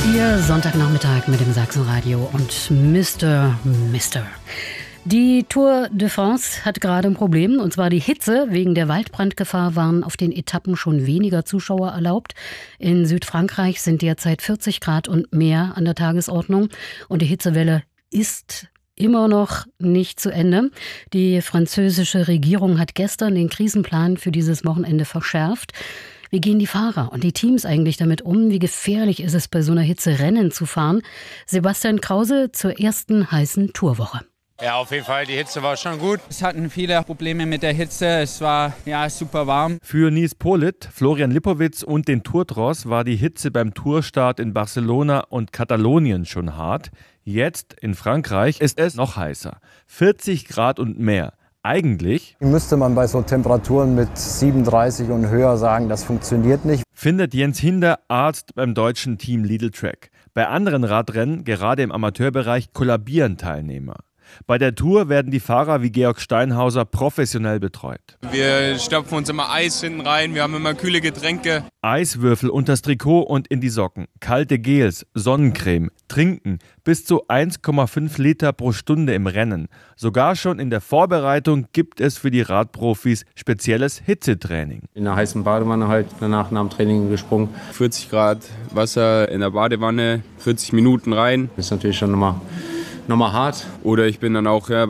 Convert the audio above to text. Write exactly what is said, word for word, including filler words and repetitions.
Ihr Sonntagnachmittag mit dem Sachsenradio und Mister Mister Die Tour de France hat gerade ein Problem, und zwar die Hitze. Wegen der Waldbrandgefahr waren auf den Etappen schon weniger Zuschauer erlaubt. In Südfrankreich sind derzeit vierzig Grad und mehr an der Tagesordnung, und die Hitzewelle ist immer noch nicht zu Ende. Die französische Regierung hat gestern den Krisenplan für dieses Wochenende verschärft. Wie gehen die Fahrer und die Teams eigentlich damit um? Wie gefährlich ist es, bei so einer Hitze Rennen zu fahren? Sebastian Krause zur ersten heißen Tourwoche. Ja, auf jeden Fall, die Hitze war schon gut. Es hatten viele Probleme mit der Hitze, es war ja super warm. Für Nils Politt, Florian Lipowitz und den Tourtross war die Hitze beim Tourstart in Barcelona und Katalonien schon hart. Jetzt in Frankreich ist es noch heißer. vierzig Grad und mehr. Eigentlich müsste man bei so Temperaturen mit siebenunddreißig und höher sagen, das funktioniert nicht. Findet Jens Hinder, Arzt beim deutschen Team Lidl Trek. Bei anderen Radrennen, gerade im Amateurbereich, kollabieren Teilnehmer. Bei der Tour werden die Fahrer wie Georg Steinhauser professionell betreut. Wir stopfen uns immer Eis hinten rein, wir haben immer kühle Getränke. Eiswürfel unters Trikot und in die Socken, kalte Gels, Sonnencreme, Trinken, bis zu eins Komma fünf Liter pro Stunde im Rennen. Sogar schon in der Vorbereitung gibt es für die Radprofis spezielles Hitzetraining. In der heißen Badewanne halt danach nach dem Training gesprungen. vierzig Grad Wasser in der Badewanne, vierzig Minuten rein. Das ist natürlich schon nochmal nochmal hart. Oder ich bin dann auch ja,